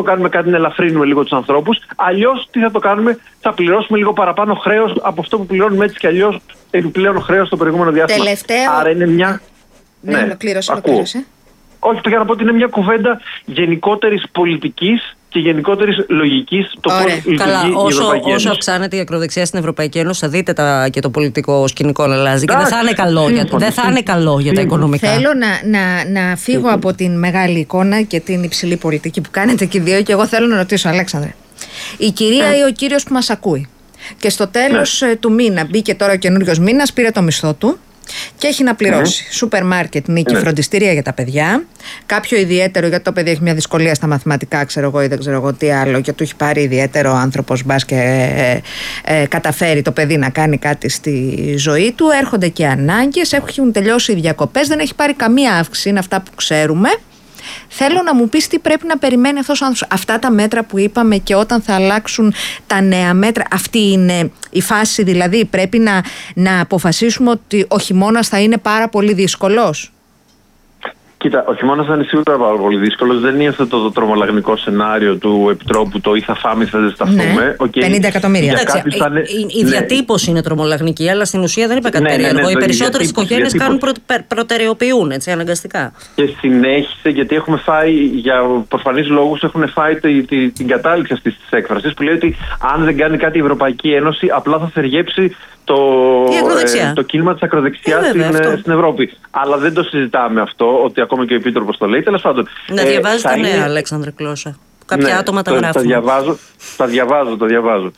το κάνουμε κάτι να ελαφρύνουμε λίγο τους ανθρώπους. Αλλιώς τι θα το κάνουμε, θα πληρώσουμε λίγο παραπάνω χρέος από αυτό που πληρώνουμε έτσι κι αλλιώς επιπλέον χρέος στο προηγούμενο διάστημα. Τελευταίο. Άρα είναι μια. Ναι, ολοκλήρωσε. Όχι, πήγα να πω ότι είναι μια κουβέντα γενικότερης πολιτικής και γενικότερης λογικής το πώς λειτουργεί η Ευρωπαϊκή Ένωση. Όσο αυξάνεται η ακροδεξιά στην Ευρωπαϊκή Ένωση, θα δείτε και το πολιτικό σκηνικό να αλλάζει. Και δεν θα είναι καλό για τα οικονομικά. Θέλω να φύγω από την μεγάλη εικόνα και την υψηλή πολιτική που κάνετε και οι δύο, και εγώ θέλω να ρωτήσω, Αλέξανδρε. Η κυρία ή ο κύριος που μας ακούει και στο τέλος του μήνα, μπήκε τώρα ο καινούριος μήνας, πήρε το μισθό του και έχει να πληρώσει σούπερ μάρκετ, νίκη, φροντιστήρια για τα παιδιά, κάποιο ιδιαίτερο, γιατί το παιδί έχει μια δυσκολία στα μαθηματικά, ξέρω εγώ, ή δεν ξέρω εγώ τι άλλο, και του έχει πάρει ιδιαίτερο άνθρωπος, μπας και καταφέρει το παιδί να κάνει κάτι στη ζωή του. Έρχονται και ανάγκες, έχουν τελειώσει οι διακοπές, δεν έχει πάρει καμία αύξηση, είναι αυτά που ξέρουμε. Θέλω να μου πεις τι πρέπει να περιμένει αυτός ο άνθρωπος. Αυτά τα μέτρα που είπαμε και όταν θα αλλάξουν τα νέα μέτρα, αυτή είναι η φάση, δηλαδή πρέπει να αποφασίσουμε ότι ο χειμώνας θα είναι πάρα πολύ δύσκολος. Κοίτα, ο χειμώνας θα είναι σίγουρα πάρα πολύ δύσκολος. Δεν είναι αυτό το τρομολαγνικό σενάριο του Επιτρόπου, το ή θα φάμε ή θα ζεσταθούμε. Ναι, 50 εκατομμύρια. Η διατύπωση είναι τρομολαγνική, αλλά στην ουσία δεν είπε κάτι περίεργο. Οι περισσότερες οικογένειες προτεραιοποιούν, έτσι, αναγκαστικά. Και συνέχισε, γιατί έχουμε φάει, για προφανείς λόγους, έχουν φάει την κατάληξη αυτής της έκφρασης που λέει ότι αν δεν κάνει κάτι η Ευρωπαϊκή Ένωση, απλά θα θεργέψει το κίνημα της ακροδεξιάς στην Ευρώπη. Αλλά δεν το συζητάμε αυτό, ότι ακόμα και ο Επίτροπος το λέει. Τέλος πάντων. Να διαβάζει τα νέα, Αλέξανδρε Κλώσσα. Κάποια άτομα τα γράφουν. Τα διαβάζω.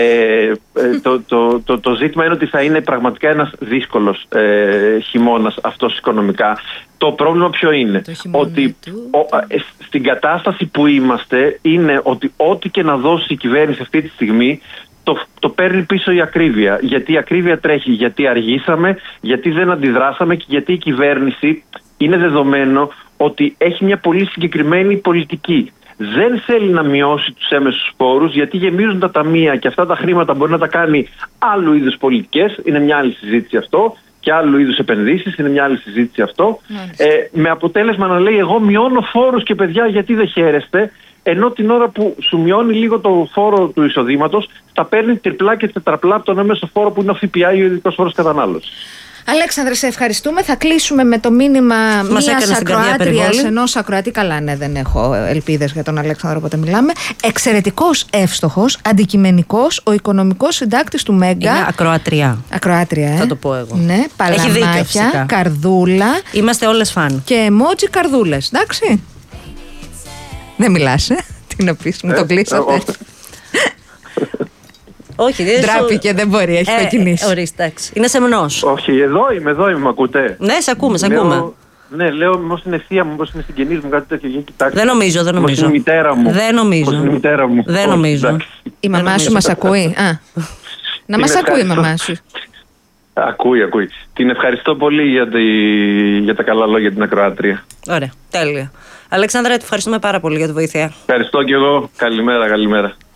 Το ζήτημα είναι ότι θα είναι πραγματικά ένας δύσκολος χειμώνας αυτός οικονομικά. Το πρόβλημα ποιο είναι? Ότι στην κατάσταση που είμαστε είναι ότι ό,τι και να δώσει η κυβέρνηση αυτή τη στιγμή, το παίρνει πίσω η ακρίβεια. Γιατί η ακρίβεια τρέχει, γιατί αργήσαμε, γιατί δεν αντιδράσαμε και γιατί η κυβέρνηση είναι δεδομένο ότι έχει μια πολύ συγκεκριμένη πολιτική. Δεν θέλει να μειώσει τους έμεσους φόρους, γιατί γεμίζουν τα ταμεία και αυτά τα χρήματα μπορεί να τα κάνει άλλου είδους πολιτικές. Είναι μια άλλη συζήτηση αυτό. Και άλλου είδους επενδύσεις, είναι μια άλλη συζήτηση αυτό. Με αποτέλεσμα να λέει: εγώ μειώνω φόρους και παιδιά, γιατί δεν χαίρεστε. Ενώ την ώρα που σου μειώνει λίγο το φόρο του εισοδήματος, τα παίρνει τριπλά και τετραπλά από τον έμεσο φόρο που είναι ο ΦΠΑ ή ο ειδικός φόρος κατανάλωσης. Αλέξανδρε, σε ευχαριστούμε. Θα κλείσουμε με το μήνυμα μιας ακροάτριας, ενός ακροατή. Καλά, ναι, δεν έχω ελπίδες για τον Αλέξανδρο, όποτε μιλάμε. Εξαιρετικός, εύστοχος, αντικειμενικός, ο οικονομικός συντάκτης του Μέγκα. Είναι ακροατριά. Ακροάτρια, θα το πω εγώ. Ναι, παλαμάκια, καρδούλα. Είμαστε όλες φαν. Και εμότζι καρδούλες, εντάξει. Δεν μιλάς, τι να πεις, μου το κλείσατε. Όχι, ντράπηκε, δεν μπορεί, έχει ξεκινήσει. Ορίστε, εντάξει. Είναι σεμνός. Όχι, εδώ είμαι, με ακούτε? Ναι, σε ακούμε. Ναι, λέω, μήπως είναι θεία μου, μήπως είναι συγγενής μου, κάτι τέτοιο. Κοιτάξτε. Δεν νομίζω. Μήπως είναι η μητέρα μου. Δεν νομίζω. Η μαμά σου μας ακούει? Να μας ακούει η μαμά σου. Ακούει. Την ευχαριστώ πολύ για τα καλά λόγια, την ακροάτρια. Ωραία, τέλεια. Αλέξανδρα, ευχαριστούμε πάρα πολύ για τη βοήθεια. Ευχαριστώ και εγώ. Καλημέρα.